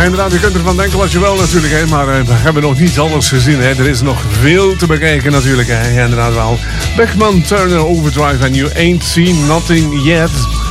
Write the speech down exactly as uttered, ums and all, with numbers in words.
Ja, inderdaad, je kunt ervan denken wat je wel natuurlijk, hè, maar uh, we hebben nog niet alles gezien. Hè. Er is nog veel te bekijken natuurlijk. Hè. Ja, inderdaad wel. Beckman, Turner, Overdrive en You Ain't Seen Nothing Yet.